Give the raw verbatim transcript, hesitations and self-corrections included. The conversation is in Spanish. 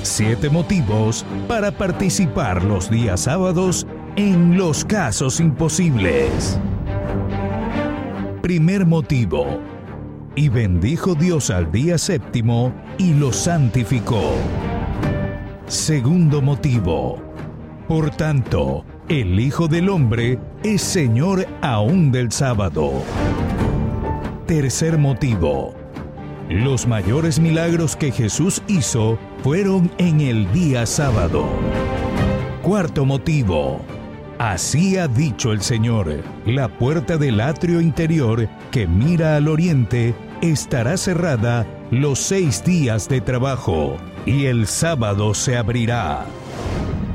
Siete motivos para participar los días sábados en Los Casos Imposibles. Primer motivo. Y bendijo Dios al día séptimo y lo santificó. Segundo motivo. Por tanto, el Hijo del Hombre es Señor aún del sábado. Tercer motivo. Los mayores milagros que Jesús hizo fueron en el día sábado. Cuarto motivo. Así ha dicho el Señor: la puerta del atrio interior que mira al oriente estará cerrada los seis días de trabajo, y el sábado se abrirá.